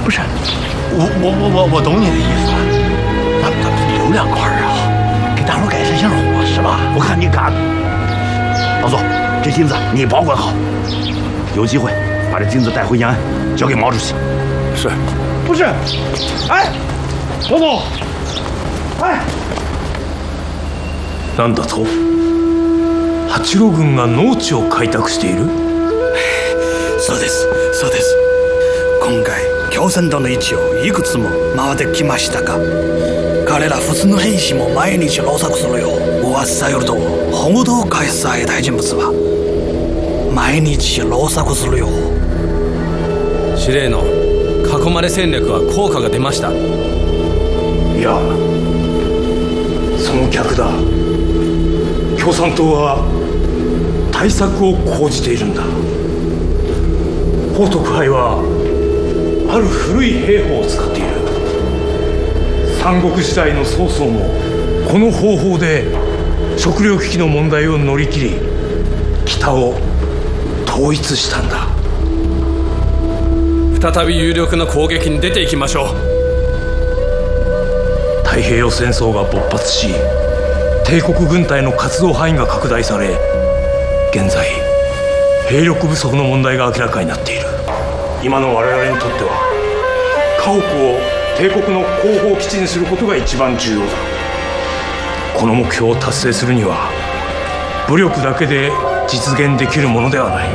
不是，我懂你的意思，咱们留2块啊，给大伙改善下伙是吧？ 我看你敢。老左，这金子你保管好，有机会把这金子带回延安，交给毛主席。 是。 不是，哎，老总，哎， なんだと？八路軍が農地を開拓している？ そうです、そうです。今回共産党の位置をいくつも回ってきましたが、彼ら普通の兵士も毎日労作するよう噂よると、報道開発された人物は毎日労作するよ。 司令の囲まれ戦略は効果が出ました。 いや、その逆だ。共産党は対策を講じているんだ。彭徳杯はある古い兵法を使っている。三国時代の曹操もこの方法で食糧危機の問題を乗り切り、北を統一したんだ。 再び有力な攻撃に出ていきましょう。 太平洋戦争が勃発し、帝国軍隊の活動範囲が拡大され、現在兵力不足の問題が明らかになっている。今の我々にとっては家屋を帝国の後方基地にすることが一番重要だ。この目標を達成するには武力だけで実現できるものではない。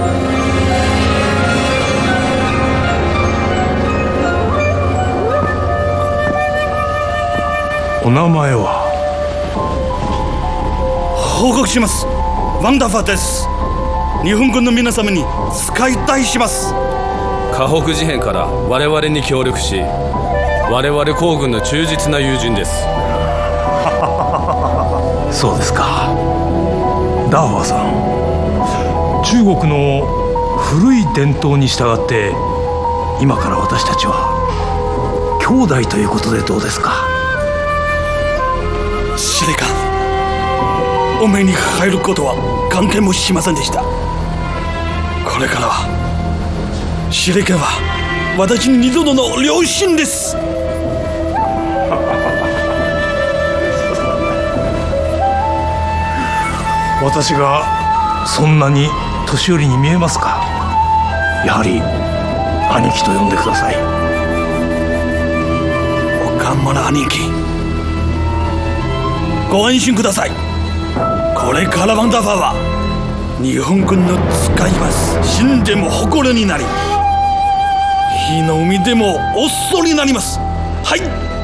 お名前は？ 報告します。ワンダファーです。日本軍の皆様に使いたいします。 河北事変から我々に協力し、我々皇軍の忠実な友人です。 そうですか。ダーファーさん、中国の古い伝統に従って今から私たちは兄弟ということでどうですか？ 司令官、お目にかかることは関係もしませんでした。これからは司令官は私に二度の両親です。 私がそんなに年寄りに見えますか？やはり兄貴と呼んでください。 岡村兄貴、ご安心ください。これからワンダファーは日本軍の使います。死んでも誇りになり、火の海でもおっそりになります。はい。